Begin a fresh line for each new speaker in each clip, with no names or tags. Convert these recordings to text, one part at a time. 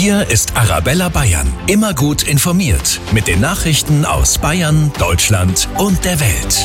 Hier ist Arabella Bayern. Immer gut informiert. Mit den Nachrichten aus Bayern, Deutschland und der Welt.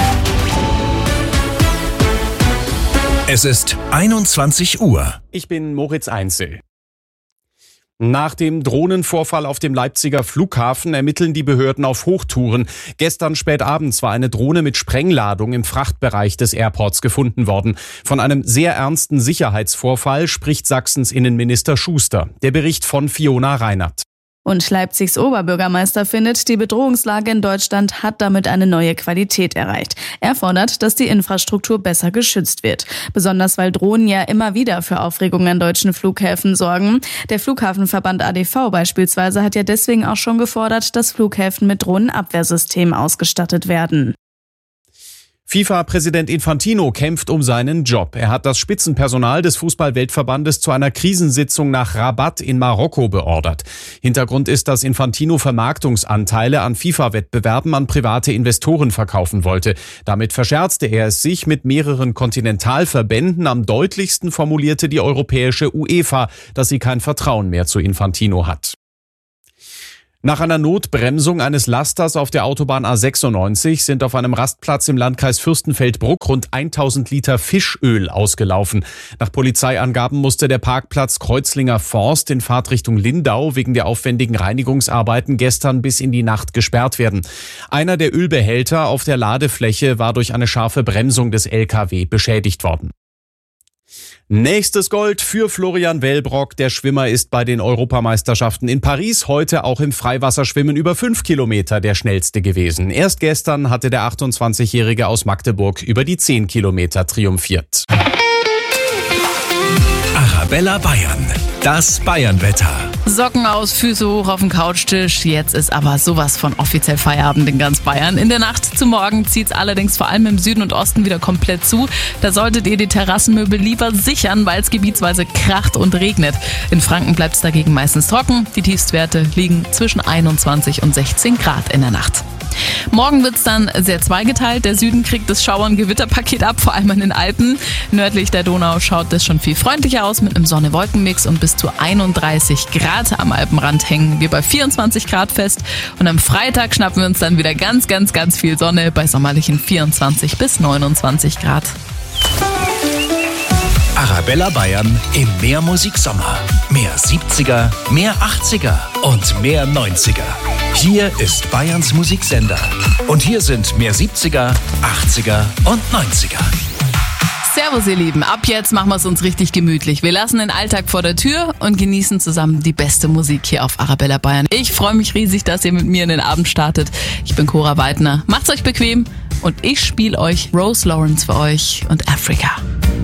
Es ist 21 Uhr.
Ich bin Moritz Einzel. Nach dem Drohnenvorfall auf dem Leipziger Flughafen ermitteln die Behörden auf Hochtouren. Gestern spät abends war eine Drohne mit Sprengladung im Frachtbereich des Airports gefunden worden. Von einem sehr ernsten Sicherheitsvorfall spricht Sachsens Innenminister Schuster. Der Bericht von Fiona Reinert.
Und Leipzigs Oberbürgermeister findet, die Bedrohungslage in Deutschland hat damit eine neue Qualität erreicht. Er fordert, dass die Infrastruktur besser geschützt wird. Besonders weil Drohnen ja immer wieder für Aufregung an deutschen Flughäfen sorgen. Der Flughafenverband ADV beispielsweise hat ja deswegen auch schon gefordert, dass Flughäfen mit Drohnenabwehrsystemen ausgestattet werden.
FIFA-Präsident Infantino kämpft um seinen Job. Er hat das Spitzenpersonal des Fußball-Weltverbandes zu einer Krisensitzung nach Rabat in Marokko beordert. Hintergrund ist, dass Infantino Vermarktungsanteile an FIFA-Wettbewerben an private Investoren verkaufen wollte. Damit verscherzte er es sich mit mehreren Kontinentalverbänden. Am deutlichsten formulierte die europäische UEFA, dass sie kein Vertrauen mehr zu Infantino hat. Nach einer Notbremsung eines Lasters auf der Autobahn A96 sind auf einem Rastplatz im Landkreis Fürstenfeldbruck rund 1000 Liter Fischöl ausgelaufen. Nach Polizeiangaben musste der Parkplatz Kreuzlinger Forst in Fahrtrichtung Lindau wegen der aufwendigen Reinigungsarbeiten gestern bis in die Nacht gesperrt werden. Einer der Ölbehälter auf der Ladefläche war durch eine scharfe Bremsung des LKW beschädigt worden. Nächstes Gold für Florian Wellbrock. Der Schwimmer ist bei den Europameisterschaften in Paris heute auch im Freiwasserschwimmen über 5 Kilometer der schnellste gewesen. Erst gestern hatte der 28-Jährige aus Magdeburg über die 10 Kilometer triumphiert.
Arabella Bayern. Das Bayernwetter.
Socken aus, Füße hoch auf den Couchtisch. Jetzt ist aber sowas von offiziell Feierabend in ganz Bayern. In der Nacht zu morgen zieht's allerdings vor allem im Süden und Osten wieder komplett zu. Da solltet ihr die Terrassenmöbel lieber sichern, weil es gebietsweise kracht und regnet. In Franken bleibt es dagegen meistens trocken. Die Tiefstwerte liegen zwischen 21 und 16 Grad in der Nacht. Morgen wird's dann sehr zweigeteilt. Der Süden kriegt das Schauer- und Gewitterpaket ab, vor allem an den Alpen. Nördlich der Donau schaut es schon viel freundlicher aus mit einem Sonne-Wolken-Mix und bis zu 31 Grad am Alpenrand hängen wir bei 24 Grad fest. Und am Freitag schnappen wir uns dann wieder ganz viel Sonne bei sommerlichen 24 bis 29 Grad.
Arabella Bayern im Mehr Musik Sommer. Mehr 70er, mehr 80er und mehr 90er. Hier ist Bayerns Musiksender. Und hier sind mehr 70er, 80er und 90er.
Servus ihr Lieben, ab jetzt machen wir es uns richtig gemütlich. Wir lassen den Alltag vor der Tür und genießen zusammen die beste Musik hier auf Arabella Bayern. Ich freue mich riesig, dass ihr mit mir in den Abend startet. Ich bin Cora Weidner. Macht's euch bequem und ich spiele euch Rose Lawrence für euch und Africa.